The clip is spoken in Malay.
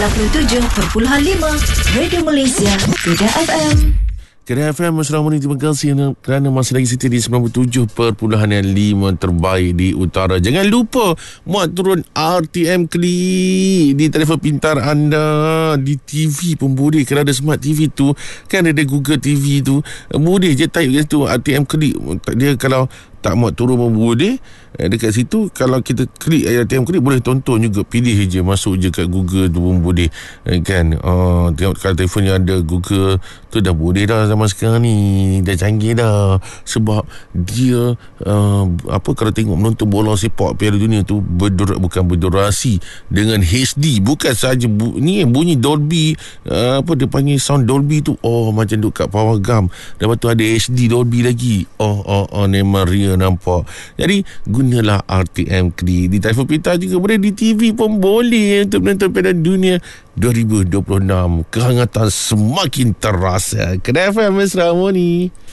97.5 Radio Malaysia, Kedah FM. Kedah FM, Assalamualaikum. Terima kasih kerana masih lagi setia di 97.5 terbaik di utara. Jangan lupa muat turun RTM Klik di telefon pintar anda, di TV pun boleh. Kerana smart TV tu kan ada Google TV tu, boleh je type kat situ RTM Klik. Dia kalau tak muat turun pun boleh. Dekat situ kalau kita klik RTM Klik boleh tonton juga. Pilih je, masuk je kat Google tu pun boleh kan. Tengok kalau telefon yang ada Google tu dah boleh dah zaman sekarang ni. Dah canggih dah. Sebab dia kalau tengok menonton bola sepak Piala Dunia tu bukan berdurasi dengan HD. Bukan saja ni bunyi Dolby, dia panggil sound Dolby tu. Macam duk kat Pawagam. Lepas tu ada HD Dolby lagi. Memang real nampak. Jadi gunalah RTM Klik. Di telefon pintar juga boleh, di TV pun boleh untuk menonton Piala Dunia 2026. Kehangatan semakin terasa. Kedah FM, Mesra Harmoni.